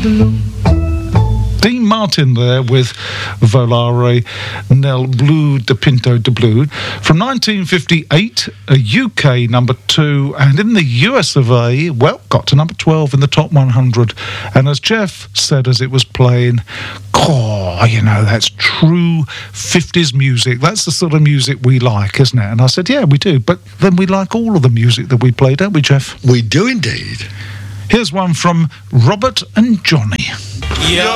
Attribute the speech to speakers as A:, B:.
A: Dean Martin there with Volare nel blu de Pinto de Blue from 1958, a UK number 2, and in the US of A, well, got to number 12 in the top 100. And as Jeff said as it was playing, you know, that's true 50s music. That's the sort of music we like, isn't it? And I said, yeah, we do. But then we like all of the music that we play, don't we, Jeff?
B: We do indeed.
A: Here's one from Robert and Johnny.
C: Yeah.